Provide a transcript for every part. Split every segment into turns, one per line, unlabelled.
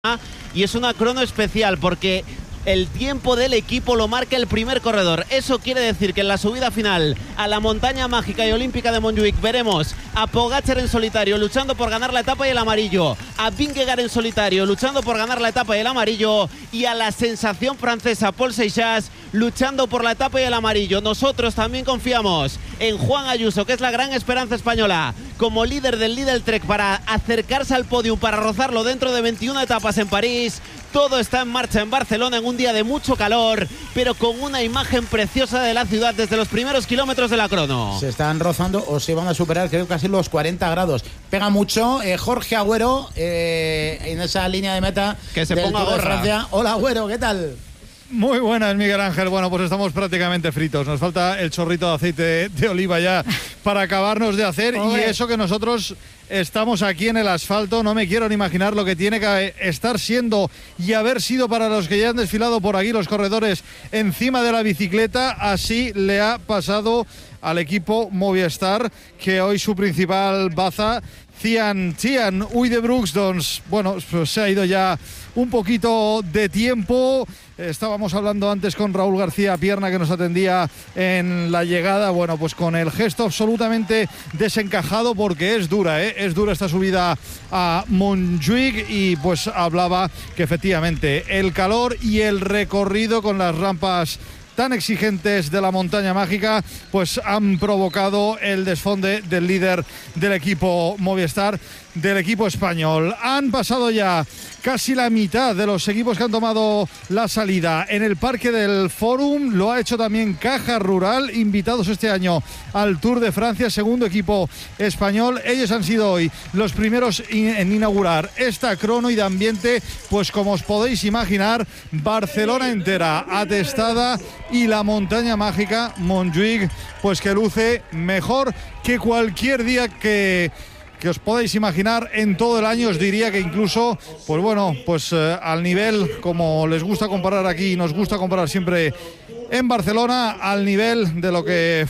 y es una crono especial porque el tiempo del equipo lo marca el primer corredor. Eso quiere decir que en la subida final a la montaña mágica y olímpica de Montjuic veremos a Pogačar en solitario luchando por ganar la etapa y el amarillo, a Vingegaard en solitario luchando por ganar la etapa y el amarillo, y a la sensación francesa Paul Seixas luchando por la etapa y el amarillo. Nosotros también confiamos en Juan Ayuso, que es la gran esperanza española como líder del Lidl Trek para acercarse al podio, para rozarlo dentro de 21 etapas en París. Todo está en marcha en Barcelona en un día de mucho calor, pero con una imagen preciosa de la ciudad desde los primeros kilómetros de la crono.
Se están rozando o se van a superar, creo, casi los 40 grados. Pega mucho. Jorge Agüero en esa línea de meta.
Que se ponga
Tour de
gorra.
Francia. Hola, Agüero, ¿qué tal?
Muy buenas, Miguel Ángel. Bueno, pues estamos prácticamente fritos. Nos falta el chorrito de aceite de oliva ya para acabarnos de hacer. Y eso que nosotros estamos aquí en el asfalto, no me quiero ni imaginar lo que tiene que estar siendo y haber sido para los que ya han desfilado por aquí, los corredores encima de la bicicleta. Así le ha pasado al equipo Movistar, que hoy su principal baza, Cian Uijtdebroeks, doncs, bueno, pues se ha ido ya un poquito de tiempo. Estábamos hablando antes con Raúl García Pierna, que nos atendía en la llegada. Bueno, pues con el gesto absolutamente desencajado, porque es dura esta subida a Montjuic, y pues hablaba que efectivamente el calor y el recorrido con las rampas tan exigentes de la montaña mágica pues han provocado el desfonde del líder del equipo Movistar, del equipo español. Han pasado ya casi la mitad de los equipos que han tomado la salida en el Parque del Fórum. Lo ha hecho también Caja Rural, invitados este año al Tour de Francia, segundo equipo español. Ellos han sido hoy los primeros en inaugurar esta crono, y de ambiente, pues como os podéis imaginar, Barcelona entera atestada, y la montaña mágica Montjuic pues que luce mejor que cualquier día que os podáis imaginar en todo el año. Os diría que incluso, pues bueno, pues al nivel, como les gusta comparar aquí, nos gusta comparar siempre en Barcelona, al nivel de lo que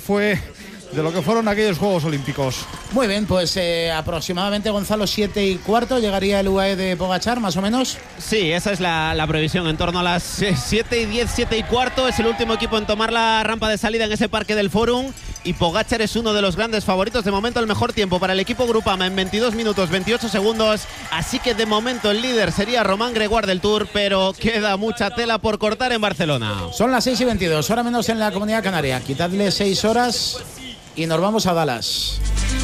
fueron aquellos Juegos Olímpicos.
Muy bien, pues aproximadamente, Gonzalo, 7:15 llegaría el UAE de Pogačar, más o menos.
Sí, esa es la previsión, en torno a las 7:10, 7:15. Es el último equipo en tomar la rampa de salida en ese Parque del Fórum, y Pogačar es uno de los grandes favoritos. De momento el mejor tiempo para el equipo Groupama en 22 minutos 28 segundos, así que de momento el líder sería Román Gregoire del Tour, pero queda mucha tela por cortar en Barcelona.
Son las 6:22, hora menos en la Comunidad Canaria. Quitadle 6 horas y nos vamos a Dallas.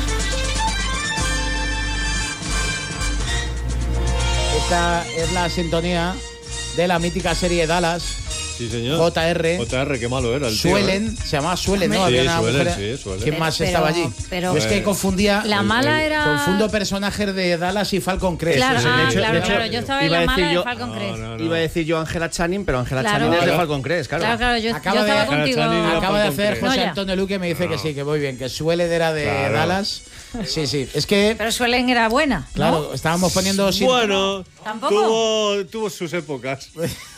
Esta es la sintonía de la mítica serie Dallas.
Sí, señor.
JR,
qué malo era el
Suelen,
tío, ¿eh?
Se llamaba Suelen, ¿no?
Sí,
Había una
Suelen,
mujer.
sí, Suelen.
¿Quién más estaba allí?
Pero
Es que confundía.
la mala era.
Confundo personajes de Dallas y Falcon Crest.
Claro,
Sí, de hecho,
claro. Yo estaba en la mala de Falcon Crest.
Iba a decir yo Angela Channing, pero Angela
Claro.
Channing es de
Claro.
Falcon Crest, claro.
Claro, yo
Acaba
estaba
de-
contigo.
Acaba de hacer
No,
José
ya.
Antonio Luque, me dice que sí, que muy bien, que Suelen era de Dallas. Sí. Es que,
Pero Suelen era buena, ¿no?
claro, estábamos poniendo.
Bueno,
¿Tampoco?
tuvo sus épocas.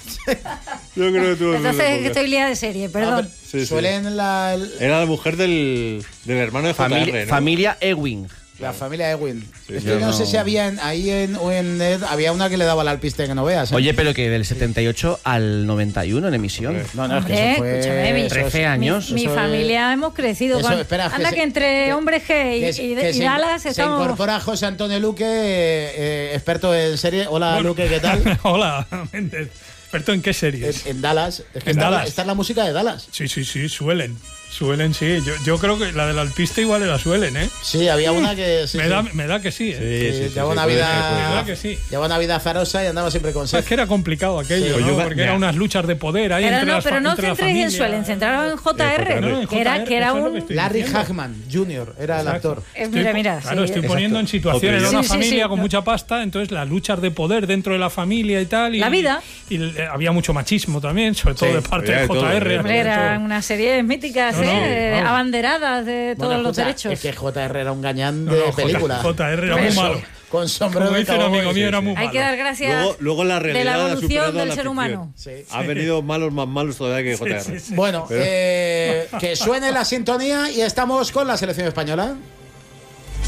Yo creo que tuvo sus
Entonces
épocas.
estoy liada de serie, perdón.
Sí, sí.
Suelen
Era la mujer del hermano de JR, ¿no?
Familia Ewing.
la familia Ewing.
Sí,
es
sí,
que no
no.
sé si había ahí en Ed, había una que le daba al alpiste que no veas. ¿eh?
Oye, pero que del 78 al 91 en emisión.
No, es que
Hombre,
eso fue.
escúchame, mi-
13 años.
Mi
Eso
familia hemos crecido.
eso,
con-
espera, que
anda
se-
que entre hombres gay
que
y Dallas
se
estamos.
incorpora José Antonio Luque, experto en serie. Hola, Luque, ¿qué tal?
Hola, Méndez. ¿Experto en qué series?
En Dallas. Es que
En
está,
Dallas.
está la música de Dallas.
Sí, suelen. Suelen, sí. Yo creo que la del alpiste igual era Suelen, ¿eh?
Sí, había una que. Sí,
Me da que sí, ¿eh?
sí, llevaba una
Me
vida.
da que sí.
Llevaba una vida azarosa y andaba siempre con
Es
sed.
que era complicado aquello,
Sí.
¿no?
Yo-
Porque
ya.
eran unas luchas de poder ahí
Pero
entre
no,
las
pero no os
entre la
centréis en
familia.
Suelen, centraros en JR,
No, en
que era
JR, eso es lo
un.
que estoy
Larry
diciendo.
Hagman Jr. era el actor.
Mira,
Claro,
sí.
estoy poniendo en situaciones.
Ok,
Era una
sí, sí,
familia
sí.
con mucha pasta, entonces las luchas de poder dentro de la familia y tal. Y,
La vida.
Y había mucho machismo también, sobre todo
Sí,
de parte
había
de
de todo,
JR.
había de
Hombre, eran unas series míticas,
No, no, vamos.
abanderadas de todos
Bueno,
los
escucha,
derechos.
Es que JR era un gañán
No,
de
no,
película.
JR era muy
Eso,
malo.
Con sombrero
Como
de
dice un
cowboy.
amigo mío, era muy
Hay
malo.
que dar gracias
Luego la
de
realidad
la
ha
evolución
superado a
del
la
ser
ficción.
humano.
Sí.
Ha venido malos más malos todavía que JR.
Sí.
Bueno, que suene la sintonía y estamos con la selección española.